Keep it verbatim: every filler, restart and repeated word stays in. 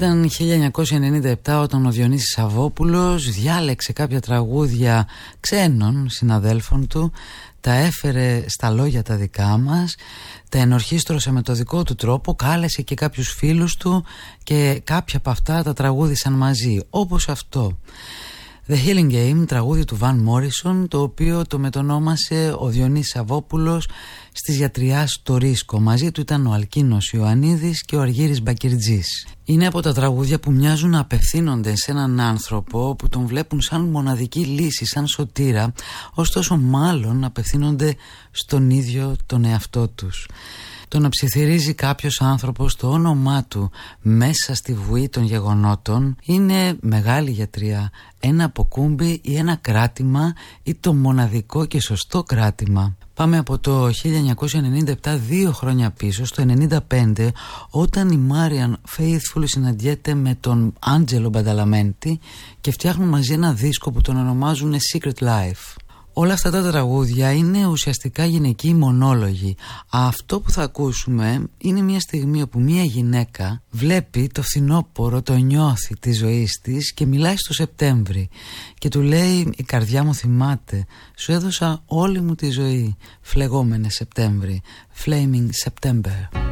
Ήταν χίλια εννιακόσια ενενήντα επτά όταν ο Διονύσης Σαββόπουλος διάλεξε κάποια τραγούδια ξένων συναδέλφων του, τα έφερε στα λόγια τα δικά μας, τα ενορχίστρωσε με το δικό του τρόπο, κάλεσε και κάποιους φίλους του και κάποια από αυτά τα τραγούδισαν μαζί, όπως αυτό. The Healing Game, τραγούδι του Van Morrison, το οποίο το μετονόμασε ο Διονύσης Σαββόπουλος στις Γιατριάς στο Ρίσκο. Μαζί του ήταν ο Αλκίνος Ιωαννίδης και ο Αργύρης Μπακυρτζής. Είναι από τα τραγούδια που μοιάζουν να απευθύνονται σε έναν άνθρωπο που τον βλέπουν σαν μοναδική λύση, σαν σωτήρα, ωστόσο μάλλον απευθύνονται στον ίδιο τον εαυτό τους. Το να ψιθυρίζει κάποιος άνθρωπος το όνομά του μέσα στη βουή των γεγονότων είναι μεγάλη γιατριά, ένα αποκούμπι ή ένα κράτημα ή το μοναδικό και σωστό κράτημα. Πάμε από το χίλια εννιακόσια ενενήντα επτά δύο χρόνια πίσω, στο ενενήντα πέντε, όταν η Μάριαν Faithfull συναντιέται με τον Άντζελο Μπανταλαμέντη και φτιάχνουν μαζί ένα δίσκο που τον ονομάζουν Secret Life. Όλα αυτά τα τραγούδια είναι ουσιαστικά γυναικοί μονόλογοι. Αυτό που θα ακούσουμε είναι μια στιγμή όπου μια γυναίκα βλέπει το φθινόπωρο, το νιώθει της ζωής της και μιλάει στο Σεπτέμβρη και του λέει: η καρδιά μου θυμάται, σου έδωσα όλη μου τη ζωή, φλεγόμενε Σεπτέμβρη, Flaming September.